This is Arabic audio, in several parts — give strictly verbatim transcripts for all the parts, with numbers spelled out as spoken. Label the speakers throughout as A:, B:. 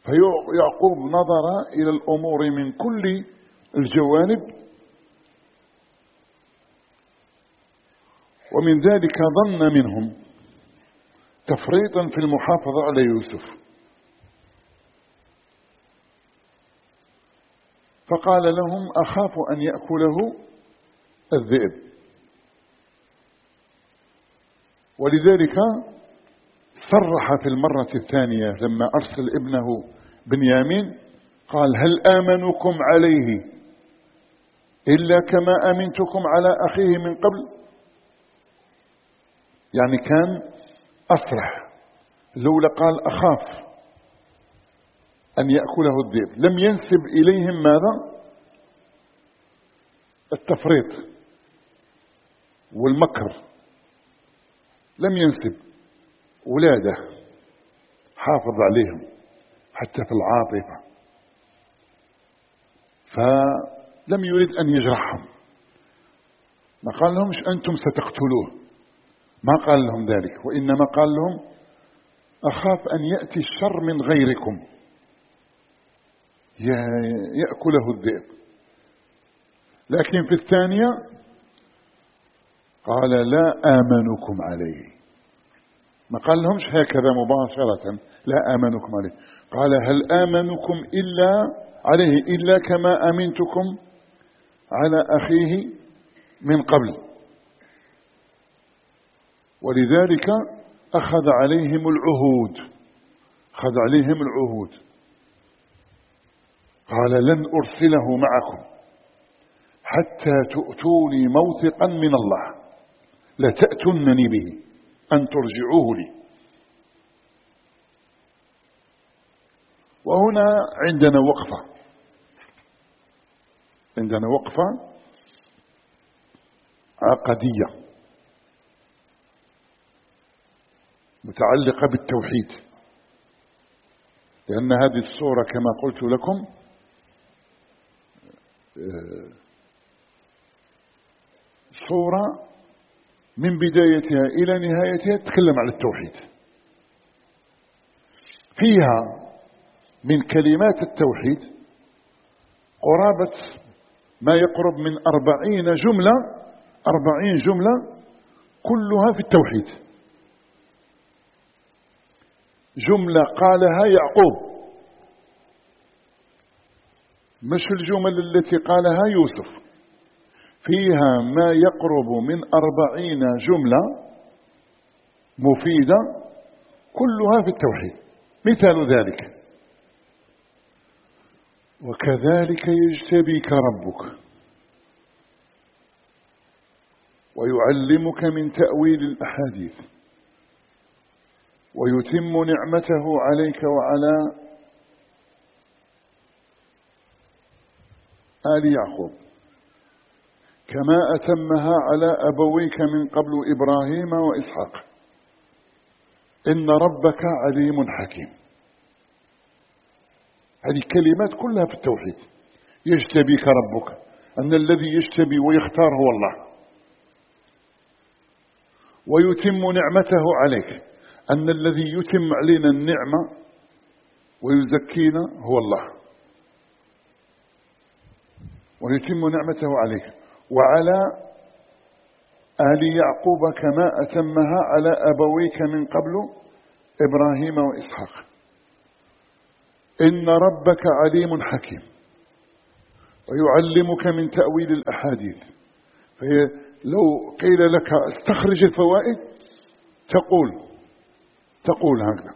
A: فيعقوب نظر إلى الأمور من كل الجوانب، ومن ذلك ظن منهم تفريطا في المحافظة على يوسف، فقال لهم أخاف أن يأكله الذئب. ولذلك صرح في المرة الثانية لما أرسل ابنه بنيامين قال هل آمنكم عليه إلا كما أمنتكم على أخيه من قبل. يعني كان أصرح، لولا قال أخاف أن يأكله الذئب لم ينسب إليهم ماذا؟ التفريط والمكر، لم ينسب ولاده، حافظ عليهم حتى في العاطفة، فلم يريد أن يجرحهم. ما قال لهمش أنتم ستقتلوه، ما قال لهم ذلك، وإنما قال لهم أخاف أن يأتي الشر من غيركم يأكله الذئب. لكن في الثانية قال لا آمنكم عليه، ما قال لهمش هكذا مباشرة لا آمنكم عليه، قال هل آمنكم إلا عليه إلا كما أمنتكم على أخيه من قبل. ولذلك أخذ عليهم العهود، أخذ عليهم العهود قال لن أرسله معكم حتى تؤتوني موثقا من الله لتأتونني به أن ترجعوه لي. وهنا عندنا وقفة، عندنا وقفة عقدية متعلقة بالتوحيد، لأن هذه الصورة كما قلت لكم صورة من بدايتها إلى نهايتها تتكلم على التوحيد، فيها من كلمات التوحيد قرابة ما يقرب من أربعين جملة، أربعين جملة كلها في التوحيد. جملة قالها يعقوب، مش الجمل التي قالها يوسف، فيها ما يقرب من أربعين جملة مفيدة كلها في التوحيد. مثال ذلك وكذلك يجتبيك ربك ويعلمك من تأويل الأحاديث ويتم نعمته عليك وعلى آل يعقوب كما أتمها على أبويك من قبل إبراهيم وإسحاق إن ربك عليم حكيم. هذه كلمات كلها في التوحيد. يجتبيك ربك، أن الذي يجتبي ويختار هو الله. ويتم نعمته عليك، أن الذي يتم علينا النعمة ويزكينا هو الله. ويتم نعمته عليك وعلى آل يعقوب كما أتمها على أبويك من قبل إبراهيم وإسحاق إن ربك عليم حكيم ويعلمك من تأويل الأحاديث. فهي لو قيل لك استخرج الفوائد تقول تقول هكذا: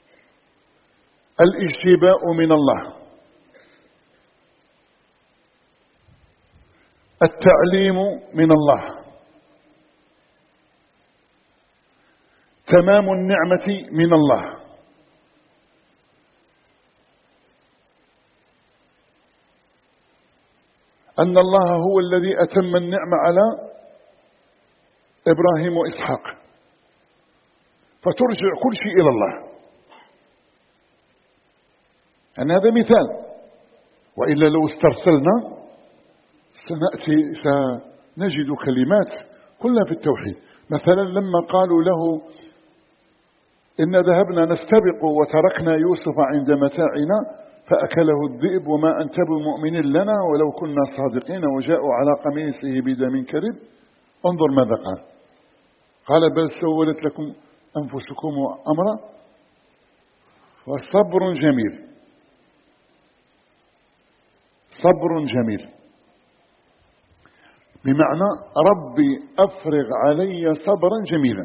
A: الاجتباء من الله، التعليم من الله، تمام النعمة من الله، أن الله هو الذي أتم النعمة على إبراهيم وإسحاق، فترجع كل شيء إلى الله. يعني هذا مثال، وإلا لو استرسلنا سنأتي سنجد كلمات كلها في التوحيد. مثلا لما قالوا له إن ذهبنا نستبق وتركنا يوسف عند متاعنا فأكله الذئب وما أنت بمؤمن لنا ولو كنا صادقين وجاءوا على قميصه بدم كذب انظر ماذا قال. قال بل سولت لكم أنفسكم أمرا وصبر جميل. صبر جميل بمعنى ربي أفرغ علي صبرا جميلا.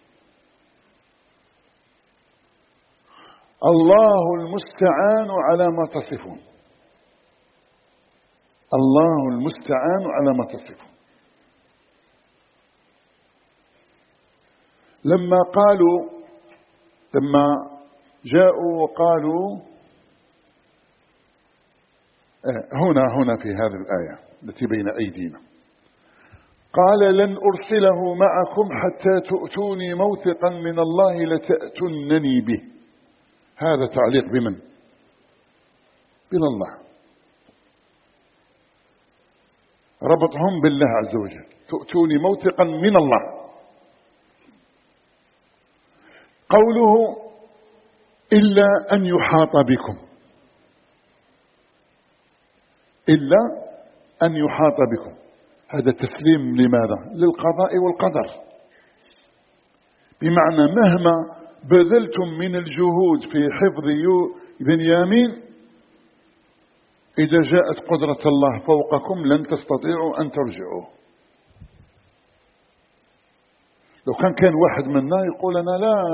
A: الله المستعان على ما تصفون. الله المستعان على ما تصفون. لما قالوا لما جاءوا وقالوا هنا هنا في هذه الآية التي بين أيدينا قال لن أرسله معكم حتى تؤتوني موثقا من الله لتأتنني به. هذا تعليق بمن؟ من الله. ربطهم بالله عز وجل. تؤتوني موثقا من الله. قوله إلا أن يحاط بكم، إلا أن يحاط بكم، هذا تسليم لماذا؟ للقضاء والقدر. بمعنى مهما بذلتم من الجهود في حفظ بنيامين إذا جاءت قدرة الله فوقكم لن تستطيعوا أن ترجعوا. لو كان كان واحد منا يقول أنا لا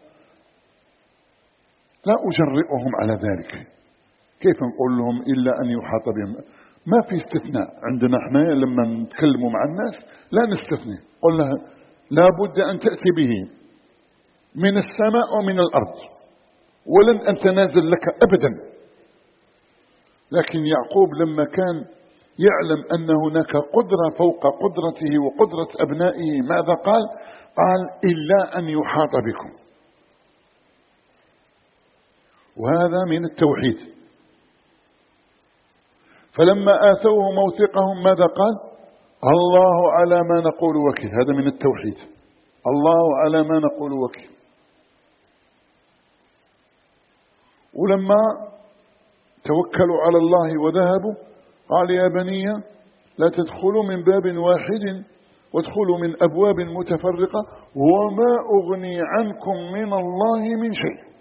A: لا أجرئهم على ذلك، كيف نقول لهم إلا أن يحاط بهم؟ ما في استثناء عندنا احنا لما نتكلموا مع الناس لا نستثني، قلنا لا بد أن تأتي به من السماء ومن الأرض ولن أتنازل لك أبدا. لكن يعقوب لما كان يعلم أن هناك قدرة فوق قدرته وقدرة أبنائه ماذا قال؟ قال إلا أن يحاط بكم. وهذا من التوحيد. فلما آتوه موثقهم ماذا قال؟ الله على ما نقول وكيل. هذا من التوحيد. الله على ما نقول وكيل. ولما توكلوا على الله وذهبوا قال يا بني لا تدخلوا من باب واحد وادخلوا من أبواب متفرقة وما أغني عنكم من الله من شيء.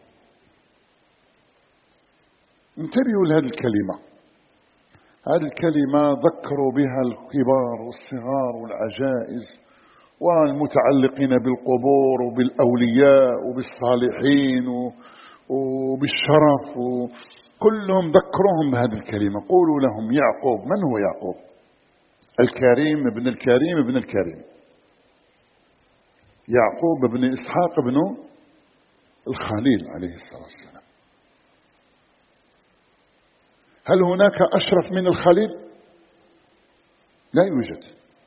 A: انتبهوا لهذه الكلمة. هذه الكلمة ذكروا بها الكبار والصغار والعجائز والمتعلقين بالقبور وبالأولياء وبالصالحين وبالشرف، كلهم ذكروهم بهذه الكلمة. قولوا لهم يعقوب. من هو يعقوب؟ الكريم ابن الكريم ابن الكريم، يعقوب ابن إسحاق ابن الخليل عليه الصلاة والسلام. هل هناك أشرف من الخليل؟ لا يوجد.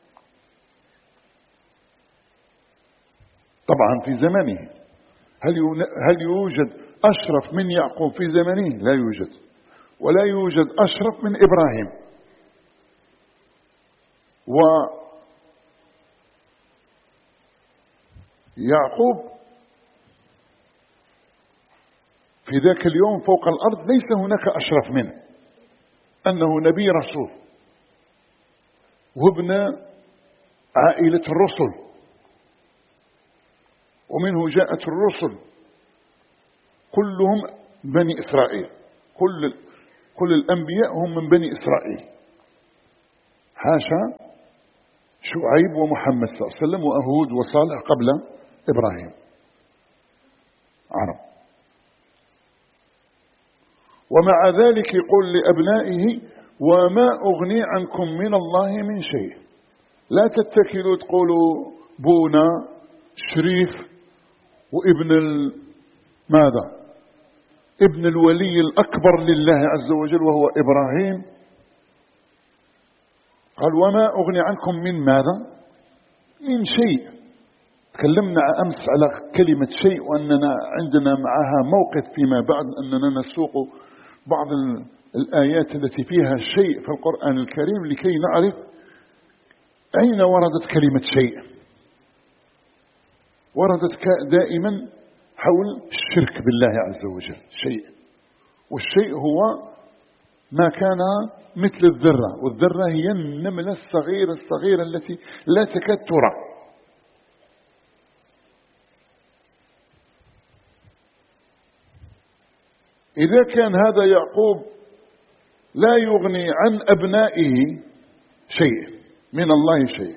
A: طبعا في زمانه. هل هل يوجد أشرف من يعقوب في زمانه؟ لا يوجد. ولا يوجد أشرف من إبراهيم. ويعقوب في ذاك اليوم فوق الأرض ليس هناك أشرف منه، أنه نبي رسول وابن عائلة الرسل، ومنه جاءت الرسل كلهم بني إسرائيل. كل كل الأنبياء هم من بني إسرائيل، حاشا شعيب ومحمد صلى الله عليه وسلم وأهود وصالح قبل إبراهيم عرب. ومع ذلك يقول لأبنائه وما أغني عنكم من الله من شيء. لا تتكلوا تقولوا بونا شريف وابن ماذا؟ ابن الولي الأكبر لله عز وجل وهو إبراهيم. قال وما أغني عنكم من ماذا؟ من شيء. تكلمنا أمس على كلمة شيء وأننا عندنا معها موقف فيما بعد أننا نسوق بعض الآيات التي فيها شيء في القرآن الكريم لكي نعرف أين وردت كلمة شيء. وردت دائما حول الشرك بالله عز وجل شيء، والشيء هو ما كان مثل الذرة، والذرة هي النملة الصغيرة الصغيرة التي لا تكاد ترى. إذا كان هذا يعقوب لا يغني عن أبنائه شيء من الله شيء،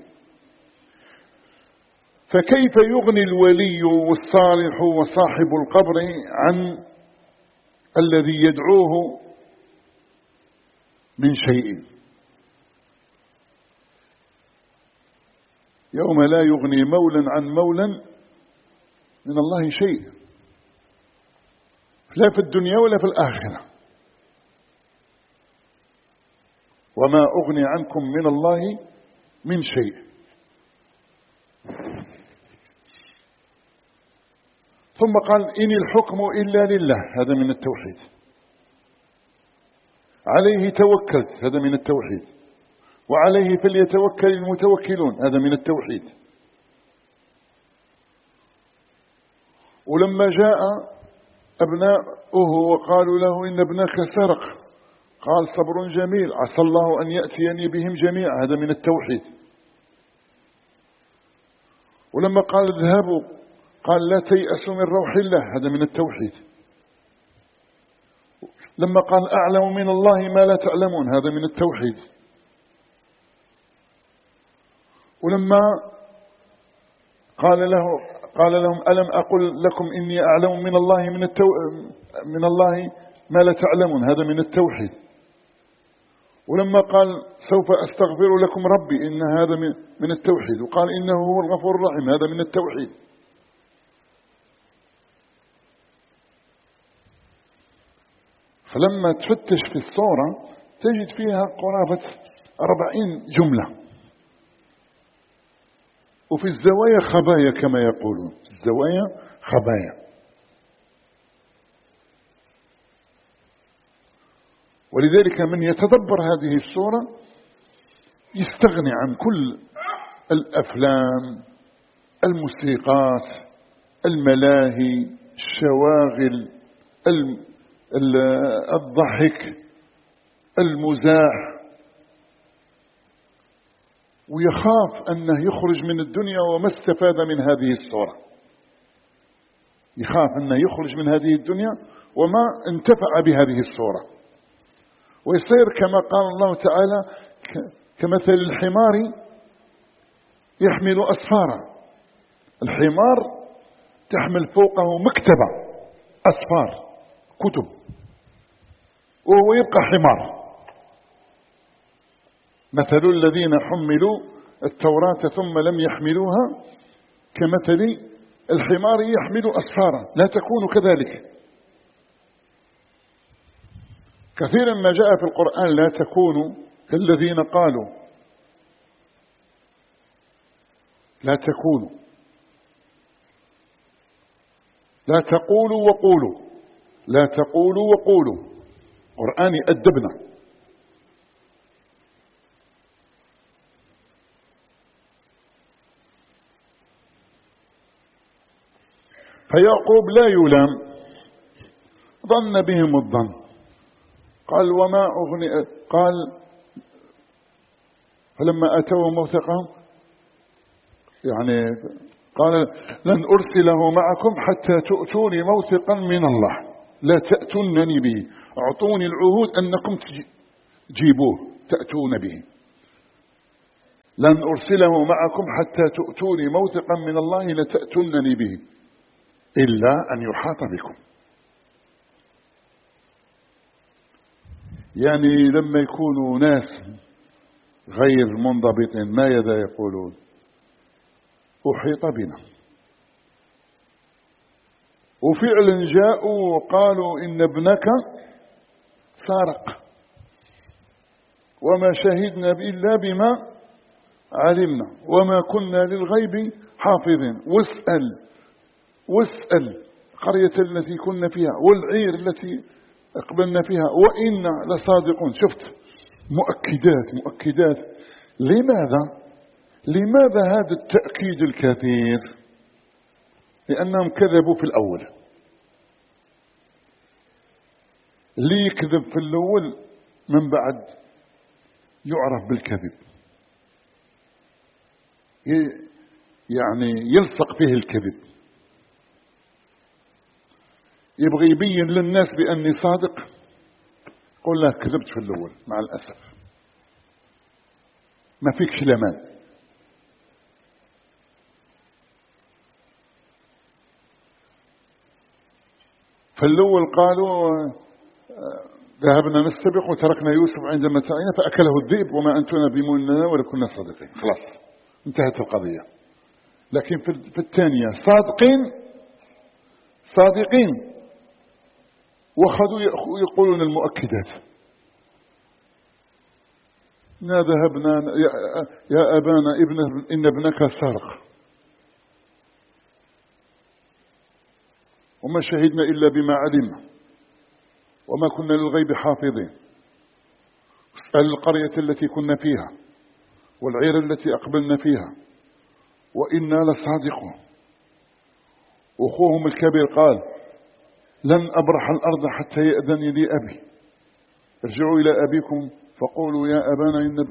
A: فكيف يغني الولي والصالح وصاحب القبر عن الذي يدعوه من شيء؟ يوم لا يغني مولا عن مولا من الله شيء، لا في الدنيا ولا في الآخرة. وما أغني عنكم من الله من شيء. ثم قال إن الحكم إلا لله، هذا من التوحيد. عليه توكلت، هذا من التوحيد. وعليه فليتوكل المتوكلون، هذا من التوحيد. ولما جاء أبناؤه وقالوا له إن ابنك سرق، قال صبر جميل عسى الله أن يأتيني بهم جميعا، هذا من التوحيد. ولما قال اذهبوا قال لا تيأسوا من روح الله، هذا من التوحيد. لما قال أعلم من الله ما لا تعلمون، هذا من التوحيد. ولما قال له قال لهم ألم أقل لكم إني أعلم من الله من, التو... من الله ما لا تعلمون، هذا من التوحيد. ولما قال سوف أستغفر لكم ربي، إن هذا من التوحيد. وقال إنه هو الغفور الرحيم، هذا من التوحيد. فلما تفتش في الصورة تجد فيها قرابة أربعين جملة، وفي الزوايا خبايا كما يقولون، الزوايا خبايا. ولذلك من يتدبر هذه السورة يستغني عن كل الأفلام، الموسيقات، الملاهي، الشواغل، الضحك، المزاح، ويخاف أنه يخرج من الدنيا وما استفاد من هذه السورة. يخاف أنه يخرج من هذه الدنيا وما انتفع بهذه السورة، ويصير كما قال الله تعالى كمثل الحمار يحمل أسفارا. الحمار تحمل فوقه مكتبة أسفار كتب، وهو يبقى حمار. مثل الذين حملوا التوراة ثم لم يحملوها كمثل الحمار يحمل أسفارا، لا تكون كذلك. كثيرا ما جاء في القرآن لا تكونوا كالذين قالوا، لا تكونوا، لا تقولوا وقولوا، لا تقولوا وقولوا. القرآن يأدبنا. فيعقوب لا يلام، ظن بهم الظن. قال وما أغني، قال فلما أتوا موثقهم يعني قال لن أرسله معكم حتى تؤتوني موثقا من الله لا تأتونني به، أعطوني العهود أنكم تجيبوه تأتون به. لن أرسله معكم حتى تؤتوني موثقا من الله لتأتونني به إلا أن يحاط بكم. يعني لما يكونوا ناس غير منضبطين ماذا يقولون؟ أحيط بنا. وفعلا جاءوا وقالوا إن ابنك سارق وما شهدنا إلا بما علمنا وما كنا للغيب حافظين. واسأل واسأل القرية التي كنا فيها والعير التي اقبلنا فيها وإنا لصادقون. شفت مؤكدات مؤكدات. لماذا لماذا هذا التأكيد الكثير؟ لأنهم كذبوا في الأول. اللي يكذب في الأول من بعد يعرف بالكذب، يعني يلصق فيه الكذب، يبغى يبين للناس بأني صادق، قل له كذبت في الأول مع الأسف، ما فيكش لمان. فالأول قالوا ذهبنا نستبق وتركنا يوسف عند متاعنا فأكله الذئب وما أنتنا بمؤمنين ولا كنا صادقين. خلاص انتهت القضية. لكن في الثانية صادقين صادقين وأخذوا يقولون المؤكدات، نا ذهبنا يا أبانا ابن إن ابنك سرق وما شهدنا إلا بما علمنا وما كنا للغيب حافظين، اسأل القرية التي كنا فيها والعير التي أقبلنا فيها وإنا لصادقون. أخوهم الكبير قال لن أبرح الأرض حتى يأذن لي أبي، ارجعوا إلى أبيكم فقولوا يا أبانا إن.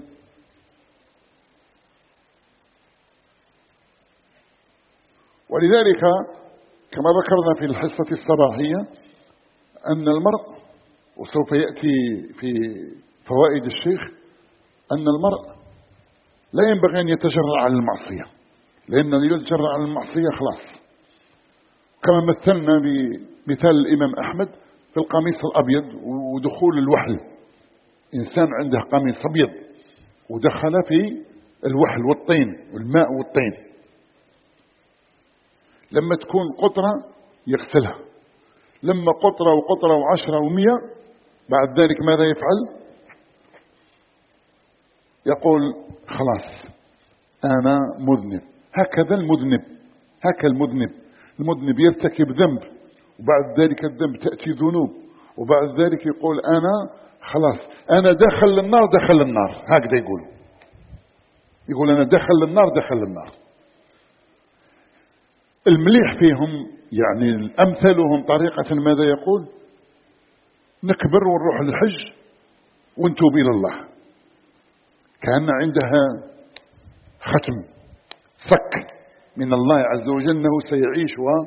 A: ولذلك كما ذكرنا في الحصة الصباحية أن المرء، وسوف يأتي في فوائد الشيخ، أن المرء لا ينبغي أن يتجرأ على المعصية، لأن يتجرأ على المعصية خلاص. كما مثلنا بمثال الإمام أحمد في القميص الأبيض ودخول الوحل، إنسان عنده قميص أبيض ودخل في الوحل والطين والماء والطين، لما تكون قطرة يغسلها، لما قطرة وقطرة وعشرة ومية بعد ذلك ماذا يفعل؟ يقول خلاص أنا مذنب. هكذا المذنب، هكذا المذنب المذنب يرتكب ذنب وبعد ذلك الذنب تأتي ذنوب وبعد ذلك يقول أنا خلاص أنا دخل للنار دخل للنار، هكذا يقول يقول أنا دخل للنار دخل للنار. المليح فيهم يعني أمثلهم طريقة ماذا يقول؟ نكبر ونروح للحج ونتوب إلى الله، كأن عندها ختم صك من الله عز وجل أنه سيعيش و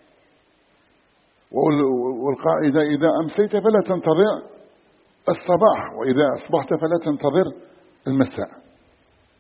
A: والقاعدة إذا أمسيت فلا تنتظر الصباح وإذا أصبحت فلا تنتظر المساء.